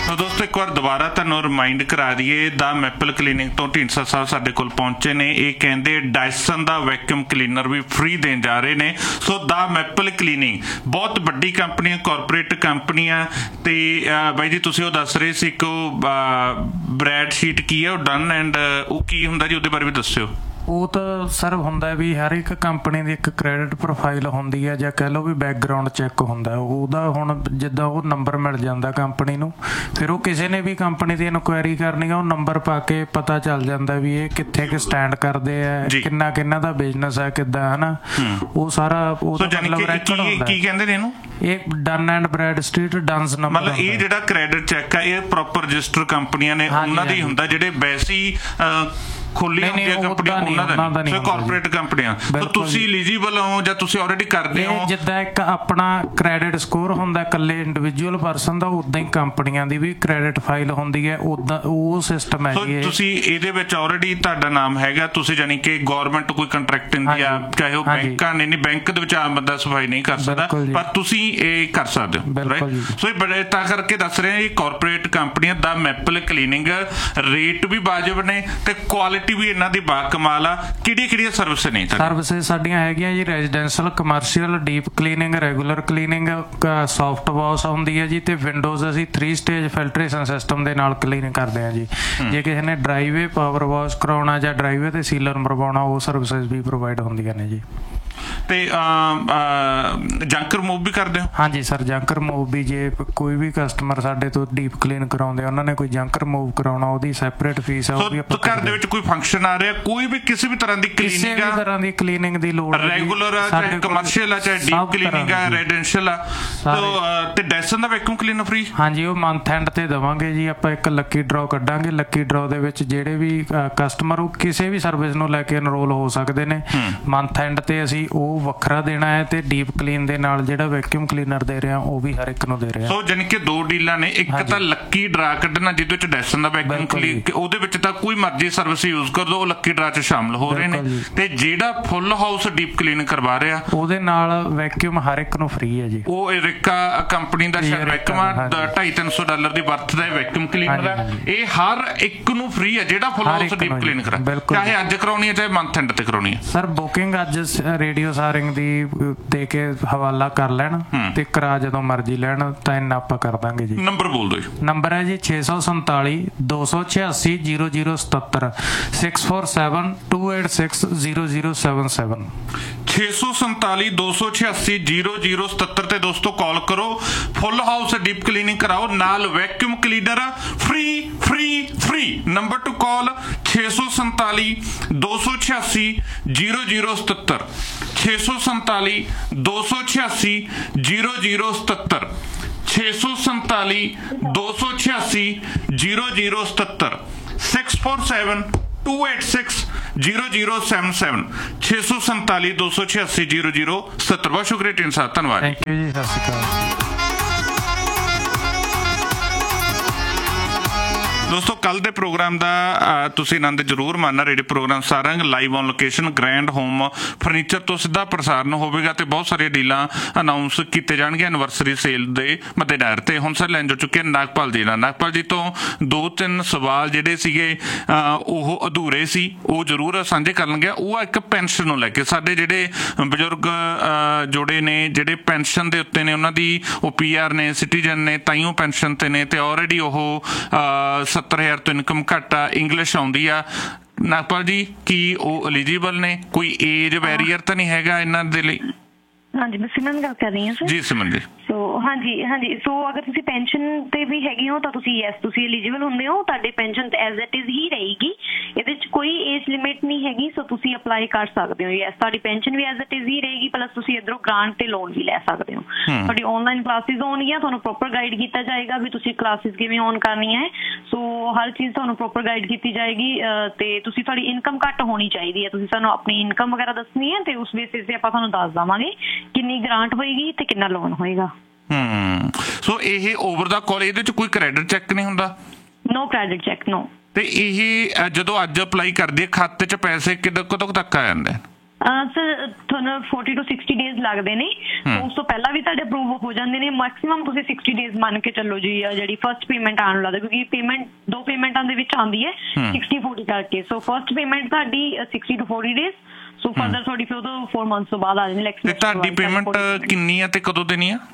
तो दोस्तों एक बार दोबारा तुहानूं रिमाइंड करा दईए द मैपल क्लीनिक तो ढींडसा साहब साडे कोल पहुंचे ने। ये कहंदे डायसन दा वैक्यूम क्लीनर भी फ्री देण जा रहे ने। सो द मैपल क्लीनिंग बहुत वड्डी कंपनी है, कॉरपोरेट कंपनी है। ते बाई जी तुसीं ओह दस रहे सी कि ब्रैड शीट की है, डन एंड ਉਹ ਕੀ ਹੁੰਦਾ ਜੀ, ਉਹਦੇ ਬਾਰੇ ਵੀ ਦੱਸਿਓ। ਉਹ ਤਾਂ ਸਰ ਹੁੰਦਾ ਵੀ ਹਰ ਇੱਕ ਕੰਪਨੀ ਦੀ ਇੱਕ ਕ੍ਰੈਡਿਟ ਪ੍ਰੋਫਾਈਲ ਹੁੰਦੀ ਹੈ, ਜਾਂ ਕਹਿ ਲਓ ਵੀ ਬੈਕਗਰਾਊਂਡ ਚੈੱਕ ਹੁੰਦਾ। ਉਹਦਾ ਹੁਣ ਜਿੱਦਾਂ ਉਹ ਨੰਬਰ ਮਿਲ ਜਾਂਦਾ ਕੰਪਨੀ ਨੂੰ, ਫਿਰ ਉਹ ਕਿਸੇ ਨੇ ਵੀ ਕੰਪਨੀ ਦੀ ਇਨਕੁਆਇਰੀ ਕਰਨੀ ਆ, ਉਹ ਨੰਬਰ ਪਾ ਕੇ ਪਤਾ ਚੱਲ ਜਾਂਦਾ ਵੀ ਇਹ ਕਿੱਥੇ ਕਿ ਸਟੈਂਡ ਕਰਦੇ ਆ, ਕਿੰਨਾ ਕਿੰਨਾ ਦਾ ਬਿਜ਼ਨਸ ਹੈ, ਕਿੱਦਾਂ ਹਨਾ। ਉਹ ਸਾਰਾ ਉਹ ਮਤਲਬ ਰੈਕੋਰਡ ਹੁੰਦਾ। ਕੀ ਕਹਿੰਦੇ ਨੇ ਇਹਨੂੰ? ਇਹ done and bread street ਡਨਸ number. ਮਤਲਬ ਇਹ ਜਿਹੜਾ ਕ੍ਰੈਡਿਟ ਚੈੱਕ ਆ ਇਹ ਪ੍ਰੋਪਰ ਰਜਿਸਟਰ ਕੰਪਨੀਆਂ ਨੇ ਉਹਨਾਂ ਦਾ ਹੀ ਹੁੰਦਾ, ਜਿਹੜੇ ਵੈਸੇ ਹੀ ਖੋਲੀਆਂ ਹੁੰਦੀਆਂ ਕੰਪਨੀਆਂ ਉਹਨਾਂ ਦਾ ਨਹੀਂ। ਕਾਰਪੋਰੇਟ ਕੰਪਨੀਆਂ ਤੁਸੀਂ ਐਲੀਜੀਬਲ ਹੋ ਜਾਂ ਤੁਸੀਂ ਆਲਰੇਡੀ ਕਰਦੇ ਹੋ? ਜਿੱਦਾਂ ਇੱਕ ਆਪਣਾ ਕ੍ਰੈਡਿਟ ਸਕੋਰ ਹੁੰਦਾ ਇਕੱਲੇ ਇੰਡੀਵਿਜੂਅਲ ਪਰਸਨ ਦਾ, ਉਦਾਂ ਹੀ ਕੰਪਨੀਆਂ ਦੀ ਵੀ ਕ੍ਰੈਡਿਟ ਫਾਈਲ ਹੁੰਦੀ ਹੈ, ਉਦਾਂ ਉਹ ਸਿਸਟਮ ਹੈ ਜੀ। ਤੁਸੀਂ ਇਹਦੇ ਵਿੱਚ ਆਲਰੇਡੀ ਤੁਹਾਡਾ ਨਾਮ ਹੈਗਾ, ਤੁਸੀਂ ਜਾਨੀ ਕਿ ਗੌਰਮੈਂਟ ਕੋਈ ਕੰਟਰੈਕਟ ਹੁੰਦੀ ਆ, ਚਾਹੇ ਉਹ ਬੈਂਕਾਂ ਨੇ, ਨਹੀਂ ਬੈਂਕ ਦੇ ਵਿੱਚ ਆਮ ਬੰਦਾ ਸਫਾਈ ਨਹੀਂ ਕਰ ਸਕਦਾ, ਪਰ ਤੁਸੀਂ ਇਹ ਕਰ ਸਕਦੇ ਹੋ, ਰਾਈਟ। ਸੋ ਇਹ ਤਾਂ ਕਰਕੇ ਦੱਸ ਰਹੇ ਇਹ ਕਾਰਪੋਰੇਟ ਕੰਪਨੀਆਂ ਦਾ ਮੈਪਲ ਕਲੀਨਿੰਗ, ਰੇਟ ਵੀ ਵਾਜਬ ਨੇ ਤੇ ਕੁਆਲਿਟੀ ਵੀ ਇਹਨਾਂ ਦੀ ਬਾ ਕਮਾਲ ਆ। ਕਿਹੜੀਆਂ ਸਰਵਿਸ ਨੇ? ਸਰਵਿਸਿਜ਼ ਸਾਡੀਆਂ ਹੈਗੀਆਂ ਜੀ residential, commercial, deep cleaning, regular cleaning, soft wash ਹੁੰਦੀ ਹੈ ਜੀ, ਤੇ ਵਿੰਡੋਜ਼ ਅਸੀਂ 3 ਸਟੇਜ ਫਿਲਟਰੇਸ਼ਨ ਸਿਸਟਮ ਦੇ ਨਾਲ ਕਲੀਨ ਕਰਦੇ ਹਾਂ ਜੀ। ਜੇ ਕਿਸੇ ਨੇ ਡਰਾਈਵੇ ਪਾਵਰ ਵਾਸ਼ ਕਰਾਉਣਾ ਜਾਂ ਡਰਾਈਵੇ ਤੇ ਸੀਲਰ ਮਰਵਾਉਣਾ, ਉਹ ਸਰਵਿਸਿਜ਼ ਵੀ ਪ੍ਰੋਵਾਈਡ ਹੁੰਦੀਆਂ ਨੇ ਜੀ। ਤੇ ਜੰਕ ਰਿਮੂਵ ਵੀ ਕਰਦੇ ਹੋ? ਹਾਂਜੀ ਸਰ, ਜੰਕ ਰਿਮੂਵ ਵੀ। ਜੇ ਕੋਈ ਵੀ ਕਸਟਮਰ ਸਾਡੇ ਤੋਂ ਡੀਪ ਕਲੀਨ ਕਰਾਉਂਦੇ, ਉਹਨਾਂ ਨੇ ਕੋਈ ਜੰਕ ਰਿਮੂਵ ਕਰਾਉਣਾ, ਉਹਦੀ ਸੈਪਰੇਟ ਫੀਸ ਆ। ਉਹ ਵੀ ਆਪਾਂ ਘਰ ਦੇ ਵਿੱਚ ਕੋਈ ਫੰਕਸ਼ਨ ਆ ਰਿਹਾ, ਕੋਈ ਵੀ ਕਿਸੇ ਵੀ ਤਰ੍ਹਾਂ ਦੀ ਕਲੀਨਿੰਗ, ਕਿਸੇ ਵੀ ਤਰ੍ਹਾਂ ਦੀ ਕਲੀਨਿੰਗ ਦੀ ਲੋੜ, ਰੈਗੂਲਰ ਆ ਚਾਹੇ ਕਮਰਸ਼ੀਅਲ ਆ ਚਾਹੇ ਡੀਪ ਕਲੀਨਿੰਗ ਆ ਰੈਜ਼ੀਡੈਂਸ਼ੀਅਲ ਆ, ਤੇ ਡੈਸਨ ਦਾ ਵੈਕਿਊਮ ਕਲੀਨਰ ਫ੍ਰੀ? ਹਾਂਜੀ, ਉਹ ਮੰਥ ਐਂਡ ਤੇ ਦੇਵਾਂਗੇ ਜੀ ਆਪਾਂ। ਇੱਕ ਲੱਕੀ ਡਰਾਅ ਕੱਢਾਂਗੇ, ਲੱਕੀ ਡਰਾਅ ਦੇ ਵਿੱਚ ਜਿਹੜੇ ਵੀ ਕਸਟਮਰ ਉਹ ਕਿਸੇ ਵੀ ਸਰਵਿਸ ਨੂੰ ਲੈ ਕੇ ਐਨਰੋਲ ਹੋ ਸਕਦੇ ਨੇ। ਮੰਥ ਐਂਡ ਤੇ ਅਸੀਂ ਉਹ ਵੱਖਰਾ ਦੇਣਾ ਹੈ, ਤੇ ਡੀਪ ਕਲੀਨ ਦੇ ਨਾਲ ਜਿਹੜਾ ਵੈਕਿਊਮ ਕਲੀਨਰ ਦੇ ਰਿਹਾ ਉਹ ਵੀ ਹਰ ਇੱਕ ਨੂੰ ਦੇ ਰਿਹਾ। ਸੋ ਜਾਨੀ ਕਿ 2 ਡੀਲਾਂ ਨੇ, ਇੱਕ ਤਾਂ ਲੱਕੀ ਡਰਾ ਕੱਢਣਾ ਜਿਹਦੇ ਵਿੱਚ ਡੈਸਨ ਦਾ ਵੈਕਿਊਮ ਕਲੀਨ, ਉਹਦੇ ਵਿੱਚ ਤਾਂ ਕੋਈ ਮਰਜ਼ੀ ਸਰਵਿਸ ਯੂਜ਼ ਕਰ ਦੋ, ਉਹ ਲੱਕੀ ਡਰਾ 'ਚ ਸ਼ਾਮਲ ਹੋ ਰਹੇ ਨੇ। ਤੇ ਜਿਹੜਾ ਫੁੱਲ ਹਾਊਸ ਡੀਪ ਕਲੀਨ ਕਰਵਾ ਰਿਹਾ ਉਹਦੇ ਨਾਲ ਵੈਕਿਊਮ ਹਰ ਇੱਕ ਨੂੰ ਫ੍ਰੀ ਹੈ ਜੀ। ਉਹ ਰਿਕਾ ਕੰਪਨੀ ਦਾ ਵੈਕਿਊਮ $250-300 ਦੀ ਵਰਥ ਦਾ ਵੈਕਿਊਮ ਕਲੀਨਰ ਹੈ, ਇਹ ਹਰ ਇੱਕ ਨੂੰ ਫ੍ਰੀ ਹੈ ਜਿਹੜਾ ਫੁੱਲ ਹਾਊਸ ਡੀਪ ਕਲੀਨ ਕਰਾ, ਚਾਹੇ ਅੱਜ ਕਰਾਉਣੀ ਹੈ ਚਾਹੇ ਮੰਥ ਐਂਡ ਤੇ ਕਰਾਉਣੀ ਹੈ। ਸਰ ਬੁਕਿੰਗ ਅੱਜ ਰੇਡੀਓ ਸਾਰਿੰਗ ਦੀ ਦੇ ਕੇ ਹਵਾਲਾ ਕਰ ਲੈਣ ਤੇ ਕਰਾ ਜਦੋਂ ਮਰਜ਼ੀ ਲੈਣ, ਤਾਂ ਇੰਨਾ ਆਪਾਂ ਕਰ ਦਾਂਗੇ ਜੀ। ਨੰਬਰ ਬੋਲ ਦਿਓ। ਨੰਬਰ ਹੈ ਜੀ 647-286-0077 647-286-0077 647-286-0077 ਤੇ ਦੋਸਤੋ ਕਾਲ ਕਰੋ। ਫੁੱਲ ਹਾਊਸ ਡੀਪ ਕਲੀਨਿੰਗ ਕਰਾਓ, ਨਾਲ vacuum cleaner free free free. Number two ਕਾਲ 647-286-0077 647-286-0077 647-286-0077 647-286-0077 647-286-0077। बहुत शुक्रिया टीन साहब, धन्यवाद। थैंक यू जी, सत श्री अकाल। ਦੋਸਤੋ ਕੱਲ੍ਹ ਦੇ ਪ੍ਰੋਗਰਾਮ ਦਾ ਤੁਸੀਂ ਆਨੰਦ ਜ਼ਰੂਰ ਮਾਣਨਾ। Radio programme Sarang live on location grand home furniture ਤੋਂ ਸਿੱਧਾ ਪ੍ਰਸਾਰਨ ਹੋਵੇਗਾ ਤੇ ਬਹੁਤ ਸਾਰੀਆਂ ਡੀਲਾਂ ਅਨਾਊਂਸ ਕੀਤੇ ਜਾਣਗੇ ਐਨਵਰਸਰੀ ਸੇਲ ਦੇ ਮੱਦੇਨਜ਼ਰ। ਤੇ ਹੁਣ ਸਰ ਲੈਣ ਜੋ ਚੁੱਕੇ ਨਾਗਪਾਲ ਜੀ ਨਾਲ। ਨਾਗਪਾਲ ਜੀ ਤੋਂ 2-3 ਸਵਾਲ ਜਿਹੜੇ ਸੀਗੇ ਉਹ ਅਧੂਰੇ ਸੀ, ਉਹ ਜ਼ਰੂਰ ਸਾਂਝੇ ਕਰਨਗੇ। ਉਹ ਇੱਕ ਪੈਨਸ਼ਨ ਨੂੰ ਲੈ ਕੇ, ਸਾਡੇ ਜਿਹੜੇ ਬਜ਼ੁਰਗ ਜੋੜੇ ਨੇ ਜਿਹੜੇ ਪੈਨਸ਼ਨ ਦੇ ਉੱਤੇ ਨੇ, ਉਹਨਾਂ ਦੀ ਉਹ PR ਨੇ, ਸਿਟੀਜ਼ਨ ਨੇ, ਤਾਈਓ ਪੈਨਸ਼ਨ ਤੇ ਨੇ, ਤੇ ਆਲਰੇਡੀ ਉਹ 70,000 ਤੋਂ ਇਨਕਮ ਘੱਟ ਆ, ਇੰਗਲਿਸ਼ ਆਉਂਦੀ ਆ। ਨਾਗਪਾਲ ਜੀ, ਕੀ ਉਹ ਐਲੀਜੀਬਲ ਨੇ? ਕੋਈ ਏਜ ਬੈਰੀਅਰ ਤਾਂ ਨਹੀਂ ਹੈਗਾ ਇਹਨਾਂ ਦੇ ਲਈ? ਹਾਂਜੀ, ਮੈਂ ਸਿਮਰਨ ਗੱਲ ਕਰ ਰਹੀ ਹਾਂ ਸਰ। ਜੀ ਸਿਮਰਨ ਜੀ। ਸੋ ਹਾਂਜੀ, ਸੋ ਅਗਰ ਤੁਸੀਂ ਪੈਨਸ਼ਨ ਤੇ ਵੀ ਹੈਗੇ ਹੋ ਤਾਂ ਤੁਸੀਂ ਤੁਸੀਂ ਐਲੀਜੀਬਲ ਹੁੰਦੇ ਹੋ। ਤੁਹਾਡੀ ਪੈਨਸ਼ਨ ਐਜ਼ ਇਟ ਇਜ਼ ਹੀ ਰਹੇਗੀ, ਇਹਦੇ 'ਚ ਕੋਈ ਏਜ ਲਿਮਿਟ ਨਹੀਂ ਹੈਗੀ। ਸੋ ਤੁਸੀਂ ਅਪਲਾਈ ਕਰ ਸਕਦੇ ਹੋ। ਯੈਸ, ਤੁਹਾਡੀ pension we as it is ਹੀ ਰਹੇਗੀ, ਪਲੱਸ ਤੁਸੀਂ ਇੱਧਰੋਂ ਗ੍ਰਾਂਟ ਤੇ ਲੋਨ ਵੀ ਲੈ ਸਕਦੇ ਹੋ। ਤੁਹਾਡੀ ਆਨਲਾਈਨ ਕਲਾਸਿਸ ਹੋਣਗੀਆਂ, ਤੁਹਾਨੂੰ ਪ੍ਰੋਪਰ ਗਾਈਡ ਕੀਤਾ ਜਾਏਗਾ ਵੀ ਤੁਸੀਂ ਕਲਾਸਿਸ ਕਿਵੇਂ ਔਨ ਕਰਨੀਆਂ ਹੈ। ਸੋ ਹਰ ਚੀਜ਼ ਤੁਹਾਨੂੰ ਪ੍ਰੋਪਰ ਗਾਈਡ ਕੀਤੀ ਜਾਏਗੀ। ਤੇ ਤੁਸੀਂ ਤੁਹਾਡੀ ਇਨਕਮ ਘੱਟ ਹੋਣੀ ਚਾਹੀਦੀ ਹੈ, ਤੁਸੀਂ ਸਾਨੂੰ ਆਪਣੀ ਇਨਕਮ ਵਗੈਰਾ ਦੱਸਣੀ ਹੈ, ਤੇ ਉਸ ਬੇਸਿਸ ਤੇ ਆਪਾਂ ਤੁਹਾਨੂੰ ਦੱਸ ਦੇਵਾਂਗੇ ਕਿੰਨੀ ਗ੍ਰਾਂਟ ਹੋਏਗੀ ਤੇ ਕਿੰਨਾ ਲੋਨ ਹੋਏਗਾ। ਸੋ ਇਹ ਓਵਰ ਦਾ ਕਾਲ, ਇਹਦੇ 'ਚ ਕੋਈ ਕ੍ਰੈਡਿਟ ਚੈੱਕ ਨਹੀਂ ਹੁੰਦਾ? ਨੋ ਕ੍ਰੈਡਿਟ ਚੈੱਕ, ਨੋ। ਤੇ ਇਹ ਜਦੋਂ ਅੱਜ ਅਪਲਾਈ ਕਰਦੇ ਖਾਤੇ 'ਚ ਪੈਸੇ ਕਦੋਂ ਤੱਕ ਆ ਜਾਂਦੇ? ਸਰ ਤੁਹਾਨੂੰ 40 to 60 ਡੇਜ਼ ਲੱਗਦੇ ਨੇ। ਉਸ ਤੋਂ ਪਹਿਲਾਂ ਵੀ ਤੁਹਾਡੇ ਅਪਰੂਵ ਹੋ ਜਾਂਦੇ ਨੇ। ਮੈਕਸਿਮਮ ਤੁਸੀਂ 60 ਡੇਜ਼ ਮੰਨ ਕੇ ਚੱਲੋ ਜੀ, ਜਿਹੜੀ ਫਸਟ ਪੇਮੈਂਟ ਆਉਣ ਲੱਗਦਾ, ਕਿਉਂਕਿ ਪੇਮੈਂਟ 2 ਪੇਮੈਂਟਾਂ ਦੇ ਵਿੱਚ ਆਉਂਦੀ ਹੈ 60-40 ਕਰਕੇ। ਸੋ ਫਸਟ ਪੇਮੈਂਟ ਤੁਹਾਡੀ 60 to 40 ਡੇਜ਼, ਸੋ ਫਰਦਰ ਤੁਹਾਡੀ ਫਿਰ ਉਹ 4 ਮੰਥਸ ਤੋਂ ਬਾਅਦ ਆ ਜਾਣੀ। ਤੇ ਤੁਹਾਡੀ ਪੇਮੈਂਟ ਕਿੰਨੀ ਆ ਤੇ ਕਦੋਂ ਦੇਣੀ ਆ?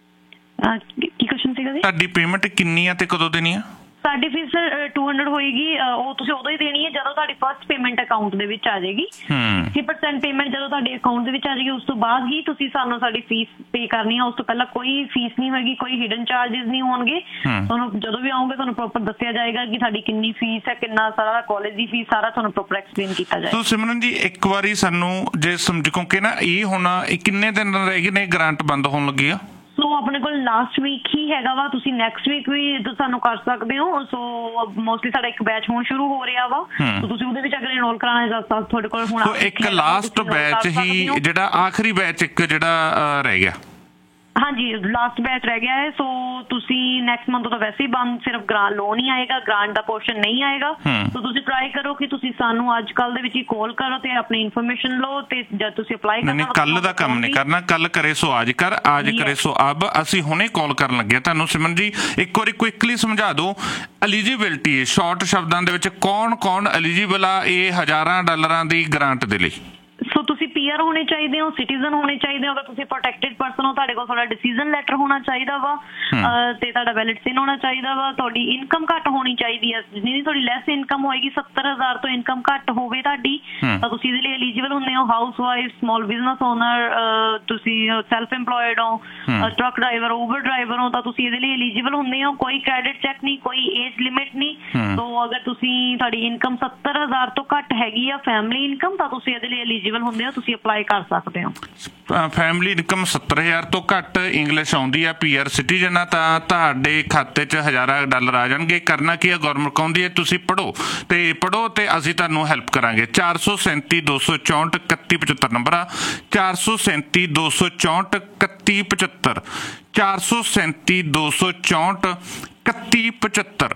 ਕੀ ਕੁਐਸਚਨ ਸੀਗਾ ਜੀ? ਤੁਹਾਡੀ ਪੇਮੈਂਟ ਕਿੰਨੀ ਆ ਤੇ ਕਦੋਂ ਦੇਣੀ ਆ? ਸਾਡੀ ਫੀਸ ਸਰ 200 ਹੋਏਗੀ, ਉਹ ਤੁਸੀਂ ਉਦੋਂ ਹੀ ਦੇਣੀ ਹੈ ਜਦੋਂ ਤੁਹਾਡੀ ਫਸਟ ਪੇਮੈਂਟ ਅਕਾਊਂਟ ਦੇ ਵਿੱਚ ਆ ਜਾਏਗੀ। 60% ਪੇਮੈਂਟ ਜਦੋਂ ਤੁਹਾਡੇ ਅਕਾਊਂਟ ਦੇ ਵਿੱਚ ਆ ਜਾਏਗੀ, ਉਸ ਤੋਂ ਬਾਅਦ ਹੀ ਤੁਸੀਂ ਸਾਨੂੰ ਸਾਡੀ ਫੀਸ ਪੇ ਕਰਨੀ ਹੈ। ਉਸ ਤੋਂ ਪਹਿਲਾਂ ਕੋਈ ਫੀਸ ਨਹੀਂ ਹੋਏਗੀ, ਕੋਈ ਹਿਡਨ ਚਾਰजेस ਨਹੀਂ ਹੋਣਗੇ। ਤੁਹਾਨੂੰ ਜਦੋਂ ਵੀ ਆਓਗੇ ਤੁਹਾਨੂੰ ਪ੍ਰੋਪਰ ਦੱਸਿਆ ਜਾਏਗਾ ਕਿ ਤੁਹਾਡੀ ਕਿੰਨੀ ਫੀਸ ਹੈ, ਕਿੰਨਾ ਸਾਰਾ ਕਾਲਜ ਦੀ ਫੀਸ, ਸਾਰਾ ਤੁਹਾਨੂੰ ਪ੍ਰੋਪਰ ਐਕਸਪਲੇਨ ਕੀਤਾ ਜਾਏਗਾ। ਸੋ ਸਿਮਰਨ ਜੀ, ਇੱਕ ਵਾਰੀ ਸਾਨੂੰ ਜੇ ਸਮਝ, ਕਿਉਂਕਿ ਨਾ ਇਹ ਹੁਣ ਕਿੰਨੇ ਦਿਨ ਰਹਿ ਗਏ ਨੇ ਗ੍ਰਾਂਟ ਬੰਦ ਹੋਣ ਲੱਗੀ ਆ? ਸੋ ਆਪਣੇ ਕੋਲ ਲਾਸਟ ਵੀਕ ਹੀ ਹੈਗਾ ਵਾ, ਤੁਸੀਂ ਨੈਕਸਟ ਵੀਕ ਵੀ ਸਾਨੂੰ ਕਰ ਸਕਦੇ ਹੋ। ਸੋ ਮੋਸਟਲੀ ਸਾਡਾ ਇੱਕ ਬੈਚ ਹੁਣ ਸ਼ੁਰੂ ਹੋ ਰਿਹਾ ਵਾ, ਸੋ ਤੁਸੀਂ ਉਹਦੇ ਵਿੱਚ ਅਗਰ ਇਨਰੋਲ ਕਰਾਉਣਾ ਤਾਂ ਤੁਹਾਡੇ ਕੋਲ ਹੁਣ ਇੱਕ ਲਾਸਟ ਬੈਚ ਹੀ, ਜਿਹੜਾ ਆਖਰੀ ਬੈਚ ਇੱਕ ਜਿਹੜਾ ਰਹਿ ਗਿਆ। ਹਾਂਜੀ, ਲਾਸਟ ਬੈਚ ਰਹਿ ਗਿਆ ਹੈ। ਸੋ ਤੁਸੀਂ ਨੈਕਸਟ ਮੰਥ ਤੋਂ ਵੈਸੇ ਹੀ ਬੰਦ, ਸਿਰਫ ਗ੍ਰਾਂਟ ਲੋਨ ਹੀ ਆਏਗਾ, ਗ੍ਰਾਂਟ ਦਾ ਪੋਰਸ਼ਨ ਨਹੀਂ ਆਏਗਾ। ਸੋ ਤੁਸੀਂ ਟਰਾਈ ਕਰੋ ਕਿ ਤੁਸੀਂ ਸਾਨੂੰ ਅੱਜ ਕੱਲ ਦੇ ਵਿੱਚ ਹੀ ਕਾਲ ਕਰੋ ਤੇ ਆਪਣੀ ਇਨਫੋਰਮੇਸ਼ਨ ਲਓ, ਤੇ ਜਦ ਤੁਸੀਂ ਅਪਲਾਈ ਕਰਨਾ। ਨਹੀਂ, ਕੱਲ ਦਾ ਕੰਮ ਨਹੀਂ ਕਰਨਾ, ਕੱਲ ਕਰੇ ਸੋ ਅੱਜ ਕਰ, ਅੱਜ ਕਰੇ ਸੋ ਅਬ। ਅਸੀਂ ਹੁਣੇ ਕਾਲ ਕਰਨ ਲੱਗੇ ਤੁਹਾਨੂੰ। ਸਿਮਰਨ ਜੀ, ਇੱਕ ਵਾਰੀ ਕੁਇਕਲੀ ਸਮਝਾ ਦਿਓ ਐਲੀਜੀਬਿਲਟੀ, ਸ਼ਾਰਟ ਸ਼ਬਦਾਂ ਦੇ ਵਿੱਚ ਕੌਣ ਕੌਣ ਐਲੀਜੀਬਲ ਆ ਇਹ $1000 ਦੀ ਗ੍ਰਾਂਟ ਦੇ ਲਈ? ਸੋ ਤੁਸੀਂ ਪੀਆਰ ਹੋਣੇ ਚਾਹੀਦੇ ਹੋ, ਸਿਟੀਜ਼ਨ ਹੋਣੇ ਚਾਹੀਦੇ ਹੋ। ਅਗਰ ਤੁਸੀਂ ਪ੍ਰੋਟੈਕਟਡ ਪਰਸਨ ਹੋ, ਤੁਹਾਡੇ ਕੋਲ ਤੁਹਾਡਾ ਡਿਸੀਜਨ ਲੈਟਰ ਹੋਣਾ ਚਾਹੀਦਾ ਵਾ, ਤੇ ਤੁਹਾਡਾ ਵੈਲਿਡ ਸਿਨ ਹੋਣਾ ਚਾਹੀਦਾ ਵਾ। ਤੁਹਾਡੀ ਇਨਕਮ ਘੱਟ ਹੋਣੀ ਚਾਹੀਦੀ ਹੈ, ਜਿੰਨੀ ਤੁਹਾਡੀ ਲੈਸ ਇਨਕਮ ਹੋਏਗੀ, 70,000 ਤੋਂ ਇਨਕਮ ਘੱਟ ਹੋਵੇ ਤੁਹਾਡੀ, ਤਾਂ ਤੁਸੀਂ ਇਹਦੇ ਲਈ ਐਲੀਜੀਬਲ ਹੁੰਦੇ ਹੋ। House wife, small business owner, ਤੁਸੀਂ ਸੈਲਫ ਇੰਪਲੋਇਡ ਹੋ, ਟਰੱਕ ਡਰਾਈਵਰ, ਊਬਰ ਡਰਾਈਵਰ ਹੋ, ਤਾਂ ਤੁਸੀਂ ਇਹਦੇ ਲਈ ਐਲੀਜੀਬਲ ਹੁੰਦੇ ਹੋ। ਕੋਈ ਕ੍ਰੈਡਿਟ ਚੈੱਕ ਨਹੀਂ, ਕੋਈ ਏਜ ਲਿਮਿਟ ਨਹੀਂ। ਸੋ ਅਗਰ ਤੁਸੀਂ, ਤੁਹਾਡੀ ਇਨਕਮ 70,000 ਤੋਂ ਘੱਟ ਹੈਗੀ ਆ ਫੈਮਿਲੀ ਇਨਕਮ, ਤਾਂ ਤੁਸੀਂ ਇਹਦੇ ਲਈ ਐਲੀਜੀਬਲ ਹੁੰਦੇ ਹੋ, ਤੁਸੀਂ ਅਪਲਾਈ ਕਰ ਸਕਦੇ ਹੋ। ਫੈਮਿਲੀ ਇਨਕਮ 70,000 ਤੋਂ ਘੱਟ, ਇੰਗਲਿਸ਼ ਆਉਂਦੀ ਆ, ਪੀਆਰ ਸਿਟੀਜ਼ਨ ਆ, ਤਾਂ ਤੁਹਾਡੇ ਖਾਤੇ 'ਚ $1000 ਆ ਜਾਣਗੇ। ਕਰਨਾ ਕੀ ਆ, ਗਵਰਨਮੈਂਟ ਕਹਿੰਦੀ ਹੈ ਤੁਸੀਂ ਪੜ੍ਹੋ ਤੇ ਅਸੀਂ ਤੁਹਾਨੂੰ ਹੈਲਪ ਕਰਾਂਗੇ। 437 264 3175 ਨੰਬਰ ਆ, 437 264 3175, 437 264 3175,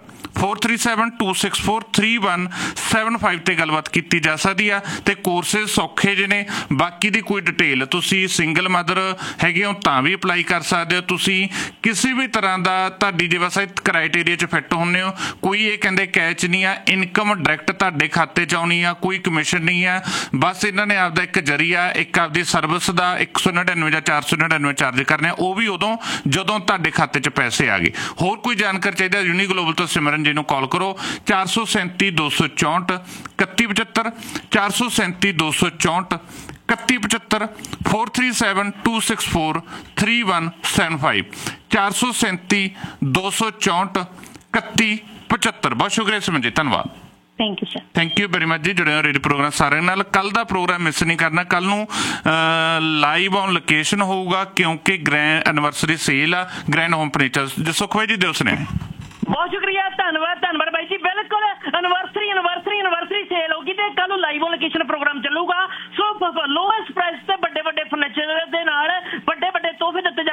4372643175 ਤੇ ਗੱਲਬਾਤ ਕੀਤੀ ਜਾ ਸਕਦੀ ਆ। ਤੇ ਕੋਰਸਿਸ ਸੌਖੇ ਜਿਹੇ ਨੇ। ਬਾਕੀ ਦੀ ਕੋਈ ਡਿਟੇਲ, ਤੁਸੀਂ ਸਿੰਗਲ ਮਦਰ ਹੈਗੇ ਹੋ ਤਾਂ ਵੀ ਅਪਲਾਈ ਕਰ ਸਕਦੇ ਹੋ। ਤੁਸੀਂ ਕਿਸੇ ਵੀ ਤਰ੍ਹਾਂ ਦਾ, ਤੁਹਾਡੀ ਜੇ ਬਸ ਕ੍ਰਾਈਟੇਰੀਆ 'ਚ ਫਿੱਟ ਹੁੰਦੇ ਹੋ, ਕੋਈ ਇਹ ਕਹਿੰਦੇ ਕੈਚ ਨਹੀਂ ਆ, ਇਨਕਮ ਡਾਇਰੈਕਟ ਤੁਹਾਡੇ ਖਾਤੇ 'ਚ ਆਉਣੀ ਆ, ਕੋਈ ਕਮਿਸ਼ਨ ਨਹੀਂ ਆ। ਬਸ ਇਹਨਾਂ ਨੇ ਆਪਦਾ ਇੱਕ ਜਰੀਆ, ਇੱਕ ਆਪਦੀ ਸਰਵਿਸ ਦਾ 199 ਜਾਂ 499 ਚਾਰਜ ਕਰਨੇ ਆ, ਉਹ ਵੀ ਉਦੋਂ ਜਦੋਂ ਤੁਹਾਡੇ ਖਾਤੇ 'ਚ ਪੈਸੇ ਆ ਗਏ। ਹੋਰ ਕੋਈ ਜਾਣਕਾਰੀ ਚਾਹੀਦਾ, ਯੂਨੀ ਗਲੋਬਲ ਤੋਂ ਸਿਮਰਨ ਜੀ ਨੂੰ ਕਾਲ ਕਰੋ, 437 264 3175, 437 264 3175, 437264 3175, 437 264 3175। ਬਹੁਤ ਸ਼ੁਕਰੀਆ ਸਿਮਰਨ ਜੀ, ਧੰਨਵਾਦ। Thank you sir. Thank you very much ਜੀ। ਜੁੜੇ ਹੋ ਰੇਡੀਓ ਪ੍ਰੋਗਰਾਮ ਸਾਰਿਆਂ ਨਾਲ। ਕੱਲ ਦਾ ਪ੍ਰੋਗਰਾਮ ਮਿਸ ਨਹੀਂ ਕਰਨਾ। ਕੱਲ ਨੂੰ ਲਾਈਵ ਔਨ ਲੋਕੇਸ਼ਨ ਹੋਊਗਾ, ਕਿਉਂਕਿ ਗ੍ਰੈਂਡ ਐਨੀਵਰਸਰੀ ਸੇਲ ਆ ਗ੍ਰੈਂਡ ਹੋਮ ਫਰਨੀਚਰ। ਸੁਖਵੀ ਜੀ ਦਿਓ ਸੁਨੇਹਾ। ਬਹੁਤ ਸ਼ੁਕਰੀਆ, ਧੰਨਵਾਦ ਬਾਈ ਜੀ। ਬਿਲਕੁਲ ਐਨੀਵਰਸਰੀ ਸੇਲ ਹੋਗੀ ਤੇ ਕੱਲ ਨੂੰ ਲਾਈਵ ਔਨ ਲੋਕੇਸ਼ਨ